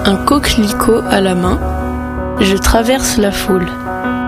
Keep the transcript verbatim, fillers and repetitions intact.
Un coquelicot à la main, je traverse la foule.